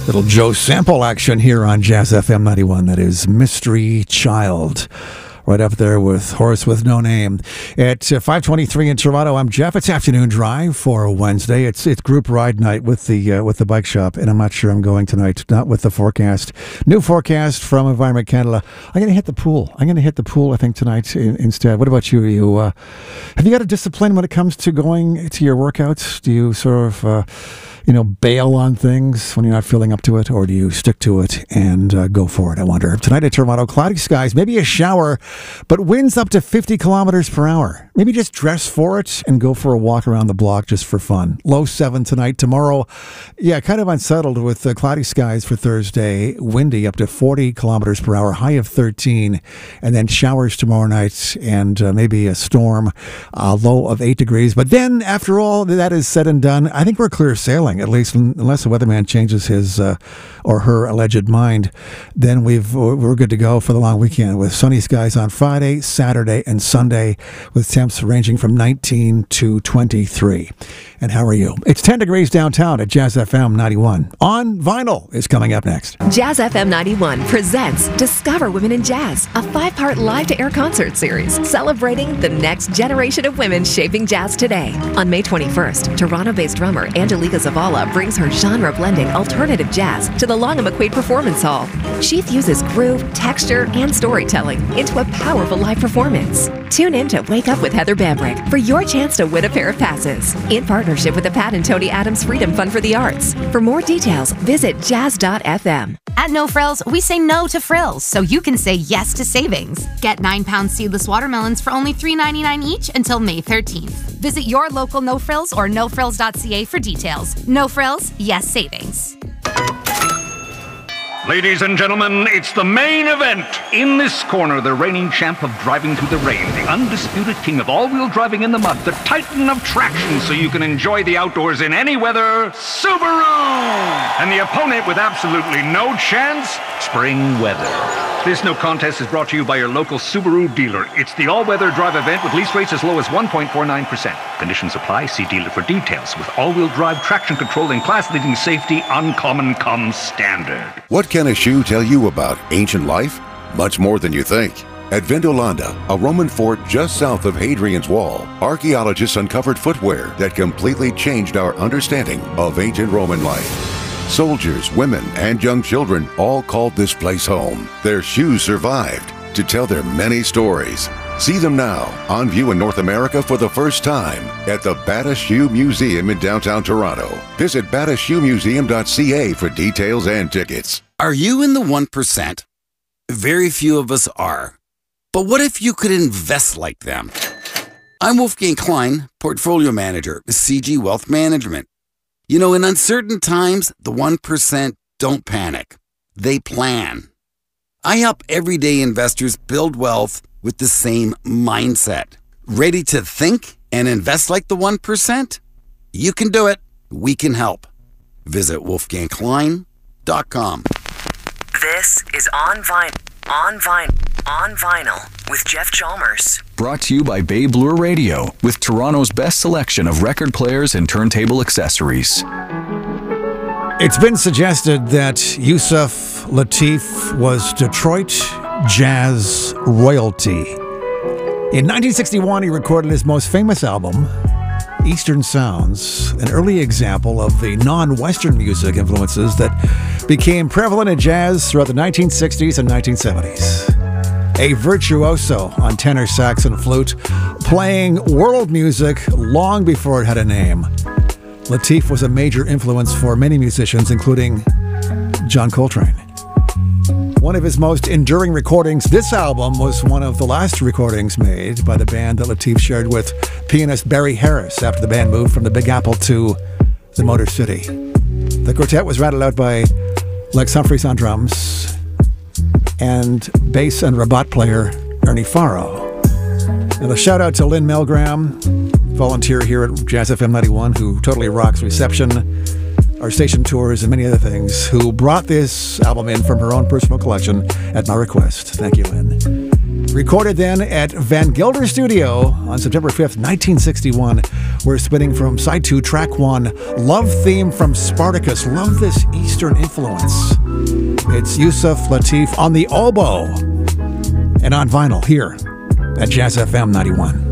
Little Joe Sample action here on Jazz FM 91. That is Mystery Child. Right up there with Horse with No Name. At 5:23 in Toronto, I'm Jeff. It's afternoon drive for Wednesday. It's group ride night with the bike shop, and I'm not sure I'm going tonight. Not with the forecast. New forecast from Environment Canada. I'm going to hit the pool. I think, tonight instead. What about you? Have you got a discipline when it comes to going to your workouts? Do you sort of bail on things when you're not feeling up to it, or do you stick to it and go for it? I wonder. Tonight at Toronto, cloudy skies, maybe a shower, but winds up to 50 kilometers per hour. Maybe just dress for it and go for a walk around the block just for fun. Low 7 tonight. Tomorrow, kind of unsettled with cloudy skies for Thursday, windy up to 40 kilometers per hour, high of 13, and then showers tomorrow night and maybe a storm, low of 8 degrees. But then, after all that is said and done, I think we're clear sailing. At least unless the weatherman changes his or her alleged mind, then we're good to go for the long weekend with sunny skies on Friday, Saturday, and Sunday with temps ranging from 19 to 23. And how are you? It's 10 degrees downtown at Jazz FM 91. On Vinyl is coming up next. Jazz FM 91 presents Discover Women in Jazz, a 5-part live-to-air concert series celebrating the next generation of women shaping jazz today. On May 21st, Toronto-based drummer Angelica Zavala brings her genre-blending alternative jazz to the Long and McQuaid Performance Hall. She fuses groove, texture, and storytelling into a powerful live performance. Tune in to Wake Up with Heather Bambrick for your chance to win a pair of passes in partnership with the Pat and Tony Adams Freedom Fund for the Arts. For more details, visit jazz.fm. At No Frills, we say no to frills so you can say yes to savings. Get 9-pound seedless watermelons for only $3.99 each until May 13th. Visit your local No Frills or nofrills.ca for details. No Frills, yes savings. Ladies and gentlemen, it's the main event. In this corner, the reigning champ of driving through the rain, the undisputed king of all-wheel driving in the mud, the titan of traction so you can enjoy the outdoors in any weather, Subaru! And the opponent with absolutely no chance, spring weather. This no contest is brought to you by your local Subaru dealer. It's the all-weather drive event with lease rates as low as 1.49%. Conditions apply. See dealer for details. With all-wheel drive, traction control, and class-leading safety, uncommon comes standard. What can a shoe tell you about ancient life? Much more than you think. At Vindolanda, a Roman fort just south of Hadrian's Wall, archaeologists uncovered footwear that completely changed our understanding of ancient Roman life. Soldiers, women, and young children all called this place home. Their shoes survived to tell their many stories. See them now, on view in North America for the first time at the Bata Shoe Museum in downtown Toronto. Visit batashoemuseum.ca for details and tickets. Are you in the 1%? Very few of us are. But what if you could invest like them? I'm Wolfgang Klein, Portfolio Manager, CG Wealth Management. You know, in uncertain times, the 1% don't panic. They plan. I help everyday investors build wealth with the same mindset. Ready to think and invest like the 1%? You can do it. We can help. Visit wolfgangklein.com. This is On Vinyl with Jeff Chalmers. Brought to you by Babe Lure Radio, with Toronto's best selection of record players and turntable accessories. It's been suggested that Yusef Lateef was Detroit jazz royalty. In 1961, he recorded his most famous album, Eastern Sounds, an early example of the non-Western music influences that became prevalent in jazz throughout the 1960s and 1970s. A virtuoso on tenor sax and flute, playing world music long before it had a name. Lateef was a major influence for many musicians, including John Coltrane. One of his most enduring recordings, this album was one of the last recordings made by the band that Lateef shared with pianist Barry Harris after the band moved from the Big Apple to the Motor City. The quartet was rattled out by Lex Humphreys on drums and bass and rabat player Ernie Faro. And a shout out to Lynn Milgram, volunteer here at Jazz FM 91, who totally rocks reception, our station tours, and many other things, who brought this album in from her own personal collection at my request. Thank you, Lynn. Recorded then at Van Gelder Studio on September 5th, 1961, We're spinning from side 2, track 1, Love Theme from Spartacus. Love this Eastern influence. It's Yusuf Lateef on the oboe and on vinyl here at Jazz FM 91.